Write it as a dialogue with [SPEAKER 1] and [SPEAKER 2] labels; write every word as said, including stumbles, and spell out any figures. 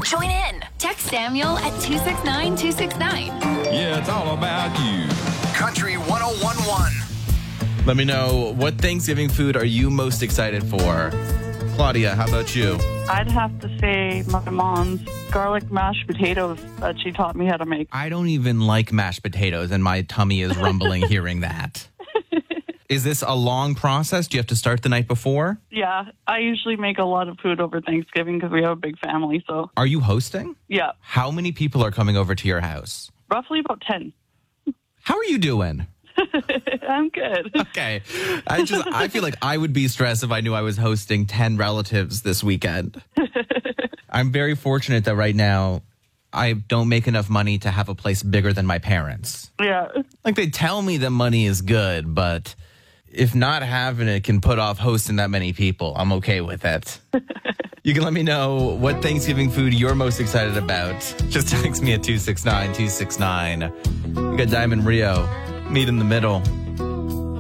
[SPEAKER 1] Join in. Text Samuel at two six nine two six nine.
[SPEAKER 2] Yeah, it's all about you.
[SPEAKER 3] Country one oh one point one.
[SPEAKER 4] Let me know, what Thanksgiving food are you most excited for? Claudia, how about you?
[SPEAKER 5] I'd have to say my mom's garlic mashed potatoes that she taught me how to make.
[SPEAKER 4] I don't even like mashed potatoes, and my tummy is rumbling hearing that. Is this a long process? Do you have to start the night before?
[SPEAKER 5] Yeah, I usually make a lot of food over Thanksgiving because we have a big family, so.
[SPEAKER 4] Are you hosting?
[SPEAKER 5] Yeah.
[SPEAKER 4] How many people are coming over to your house?
[SPEAKER 5] Roughly about ten.
[SPEAKER 4] How are you doing?
[SPEAKER 5] I'm good.
[SPEAKER 4] Okay. I just I feel like I would be stressed if I knew I was hosting ten relatives this weekend. I'm very fortunate that right now I don't make enough money to have a place bigger than my parents.
[SPEAKER 5] Yeah.
[SPEAKER 4] Like, they tell me that money is good, but if not having it can put off hosting that many people, I'm okay with it. You can let me know what Thanksgiving food you're most excited about. Just text me at two six nine two six nine. You got Diamond Rio. Meet in the middle.